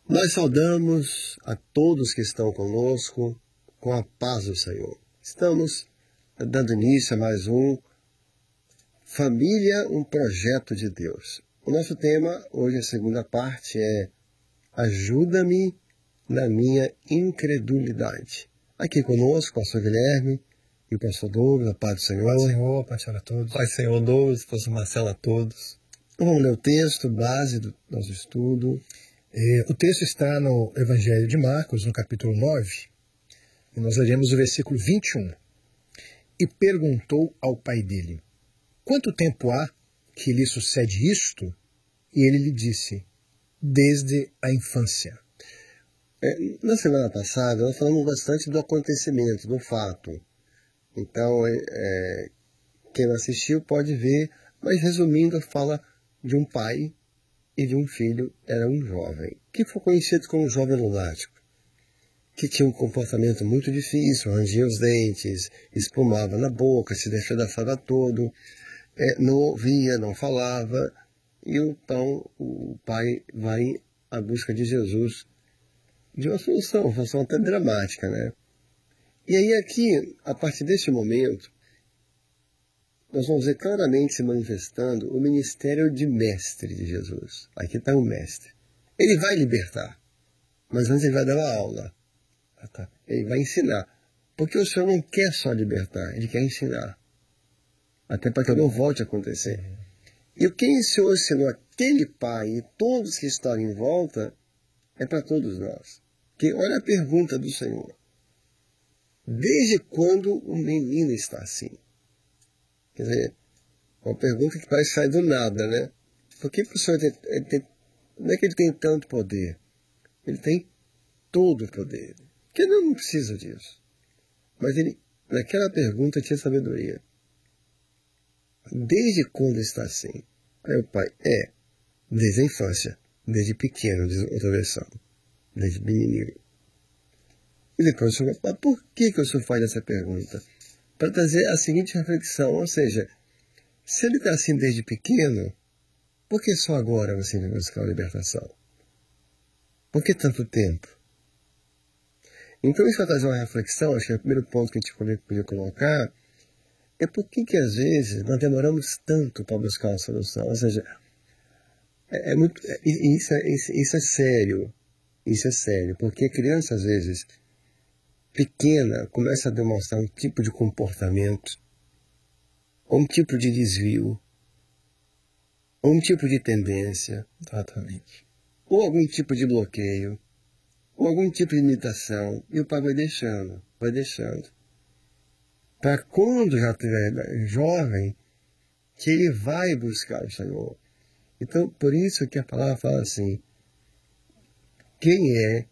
Nós saudamos a todos que estão conosco com a paz do Senhor. Estamos dando início a mais um Família, um projeto de Deus. O nosso tema, hoje a segunda parte, é Ajuda-me na minha incredulidade. Aqui conosco, o pastor Guilherme e o pastor Douglas, a paz do Senhor. Pai Senhor, Pai Senhor a todos. Pai Senhor Douglas, pastor Marcelo a todos. Vamos ler o texto, base do nosso estudo. O texto está no Evangelho de Marcos, no capítulo 9, e nós leremos o versículo 21. E perguntou ao pai dele: quanto tempo há que lhe sucede isto? E ele lhe disse: desde a infância. Na semana passada, nós falamos bastante do acontecimento, do fato. Então, quem não assistiu pode ver, mas resumindo, fala de um pai e de um filho, era um jovem, que foi conhecido como jovem lunático, que tinha um comportamento muito difícil, rangia os dentes, espumava na boca, se despedaçava todo, não ouvia, não falava, e então o pai vai à busca de Jesus, de uma solução até dramática, né? E aí aqui, a partir deste momento, nós vamos ver claramente se manifestando o ministério de mestre de Jesus. Aqui está o mestre. Ele vai libertar, mas antes ele vai dar uma aula. Ele vai ensinar. Porque o Senhor não quer só libertar, ele quer ensinar. Até para que não volte a acontecer. E o que o Senhor ensinou aquele pai e todos que estão em volta é para todos nós. Porque olha a pergunta do Senhor. Desde quando o menino está assim? Quer dizer, uma pergunta que parece sair do nada, né? Por que o Senhor não é que ele tem tanto poder? Ele tem todo o poder. Porque ele não precisa disso. Mas ele, naquela pergunta, tinha sabedoria. Desde quando está assim? Aí o pai, desde a infância, desde pequeno, diz outra versão, desde menininho. E depois o Senhor, mas por que o Senhor faz essa pergunta? Para trazer a seguinte reflexão, ou seja, se ele está assim desde pequeno, por que só agora você vai buscar a libertação? Por que tanto tempo? Então isso vai trazer uma reflexão, acho que é o primeiro ponto que a gente podia colocar, é por que às vezes nós demoramos tanto para buscar uma solução. Ou seja, isso é sério, porque a criança às vezes pequena começa a demonstrar um tipo de comportamento, ou um tipo de desvio, ou um tipo de tendência, Exatamente. ou algum tipo de bloqueio, ou algum tipo de imitação, e o pai vai deixando. Para quando já estiver jovem, que ele vai buscar o Senhor. Então, por isso que a palavra fala assim, quem é